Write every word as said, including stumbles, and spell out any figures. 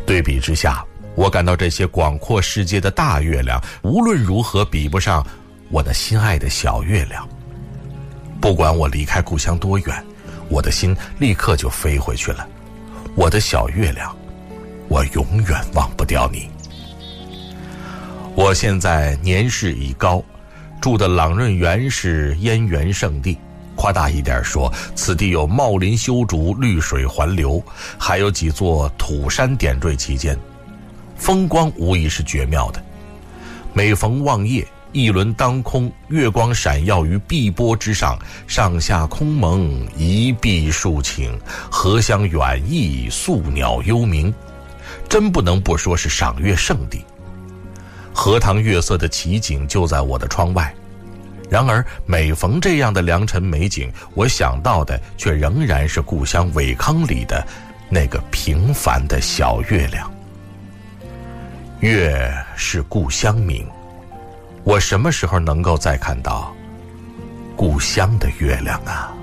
对比之下，我感到这些广阔世界的大月亮无论如何比不上我那心爱的小月亮。不管我离开故乡多远，我的心立刻就飞回去了。我的小月亮，我永远忘不掉你。我现在年事已高，住的朗润园是燕园圣地，夸大一点说，此地有茂林修竹，绿水环流，还有几座土山点缀其间，风光无疑是绝妙的。每逢望夜，一轮当空，月光闪耀于碧波之上，上下空蒙，一碧数顷，荷香远溢，宿鸟幽鸣，真不能不说是赏月圣地。荷塘月色的奇景就在我的窗外，然而每逢这样的良辰美景，我想到的却仍然是故乡苇坑里的那个平凡的小月亮。月是故乡明，我什么时候能够再看到故乡的月亮啊？